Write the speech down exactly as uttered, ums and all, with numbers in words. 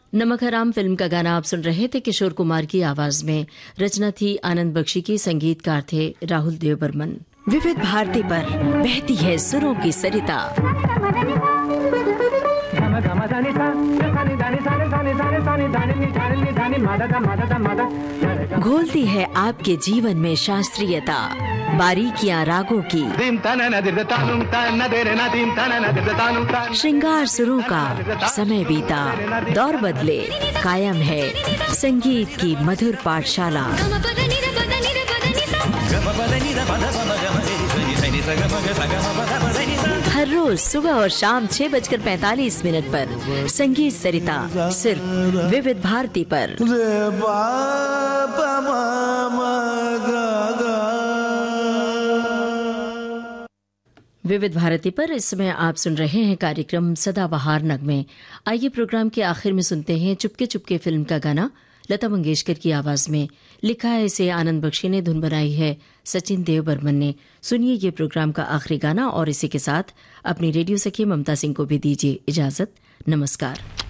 नमक हराम फिल्म का गाना आप सुन रहे थे किशोर कुमार की आवाज में। रचना थी आनंद बख्शी की, संगीतकार थे राहुल देव बर्मन। विविध भारती पर बहती है सुरों की सरिता। घोलती है आपके जीवन में शास्त्रीयता, बारीकियां रागों की, श्रृंगार सुरों का। समय बीता, दौर बदले, कायम है संगीत की मधुर पाठशाला। हर रोज सुबह और शाम छह बजकर पैंतालीस मिनट पर संगीत सरिता, सिर्फ विविध भारती पर। विविध भारती पर इस समय आप सुन रहे हैं कार्यक्रम सदाबहार नगमे। आइए प्रोग्राम के आखिर में सुनते हैं चुपके चुपके फिल्म का गाना लता मंगेशकर की आवाज में। लिखा है इसे आनंद बख्शी ने, धुन बनाई है सचिन देव बर्मन ने। सुनिए ये प्रोग्राम का आखिरी गाना और इसी के साथ अपनी रेडियो सखी ममता सिंह को भी दीजिए इजाजत। नमस्कार।